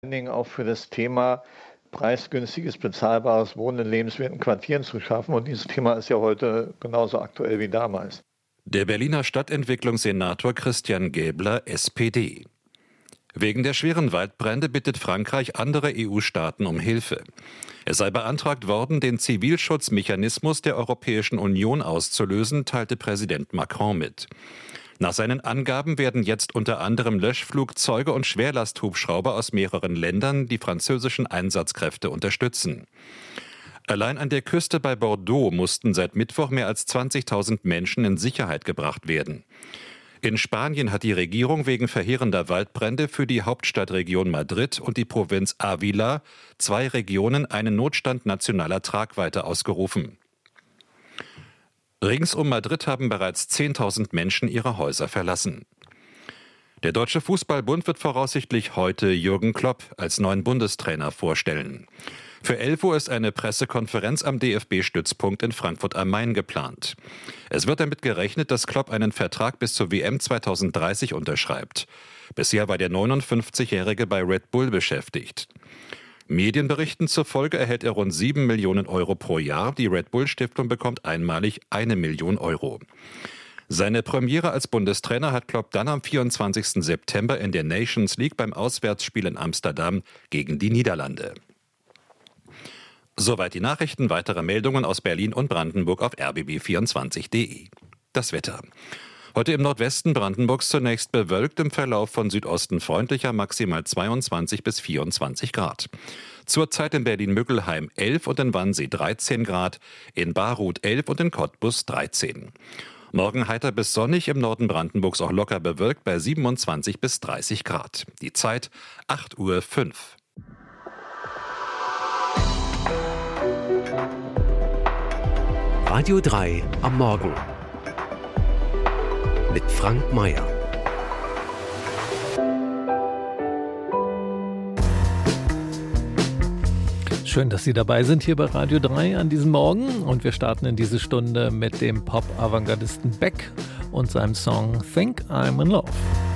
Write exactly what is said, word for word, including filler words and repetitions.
Vor allen Dingen auch für das Thema preisgünstiges, bezahlbares Wohnen in lebenswerten Quartieren zu schaffen. Und dieses Thema ist ja heute genauso aktuell wie damals. Der Berliner Stadtentwicklungssenator Christian Gäbler, S P D. Wegen der schweren Waldbrände bittet Frankreich andere E U-Staaten um Hilfe. Es sei beantragt worden, den Zivilschutzmechanismus der Europäischen Union auszulösen, teilte Präsident Macron mit. Nach seinen Angaben werden jetzt unter anderem Löschflugzeuge und Schwerlasthubschrauber aus mehreren Ländern die französischen Einsatzkräfte unterstützen. Allein an der Küste bei Bordeaux mussten seit Mittwoch mehr als zwanzigtausend Menschen in Sicherheit gebracht werden. In Spanien hat die Regierung wegen verheerender Waldbrände für die Hauptstadtregion Madrid und die Provinz Ávila, zwei Regionen, einen Notstand nationaler Tragweite ausgerufen. Rings um Madrid haben bereits zehntausend Menschen ihre Häuser verlassen. Der Deutsche Fußballbund wird voraussichtlich heute Jürgen Klopp als neuen Bundestrainer vorstellen. Für elf Uhr ist eine Pressekonferenz am D F B-Stützpunkt in Frankfurt am Main geplant. Es wird damit gerechnet, dass Klopp einen Vertrag bis zur W M zweitausenddreißig unterschreibt. Bisher war der neunundfünfzigjährige bei Red Bull beschäftigt. Medienberichten zufolge erhält er rund sieben Millionen Euro pro Jahr. Die Red Bull Stiftung bekommt einmalig eine Million Euro. Seine Premiere als Bundestrainer hat Klopp dann am vierundzwanzigsten September in der Nations League beim Auswärtsspiel in Amsterdam gegen die Niederlande. Soweit die Nachrichten. Weitere Meldungen aus Berlin und Brandenburg auf r b b vierundzwanzig punkt d e. Das Wetter. Heute im Nordwesten Brandenburgs zunächst bewölkt, im Verlauf von Südosten freundlicher, maximal zweiundzwanzig bis vierundzwanzig Grad. Zurzeit in Berlin-Müggelheim elf und in Wannsee dreizehn Grad, in Baruth elf und in Cottbus dreizehn. Morgen heiter bis sonnig, im Norden Brandenburgs auch locker bewölkt bei siebenundzwanzig bis dreißig Grad. Die Zeit acht Uhr fünf. Radio drei am Morgen mit Frank Mayer. Schön, dass Sie dabei sind hier bei Radio drei an diesem Morgen. Und wir starten in diese Stunde mit dem Pop-Avantgardisten Beck und seinem Song Think I'm in Love.